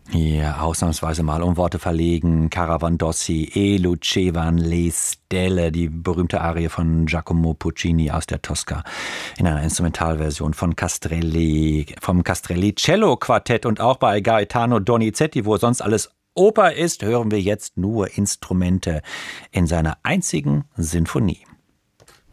Ja, ausnahmsweise mal um Worte verlegen. Caravandossi, E Lucevan le Stelle, die berühmte Arie von Giacomo Puccini aus der Tosca in einer Instrumentalversion von Castrelli, vom Castrelli Cello Quartett, und auch bei Gaetano Donizetti, wo sonst alles Oper ist, hören wir jetzt nur Instrumente in seiner einzigen Sinfonie.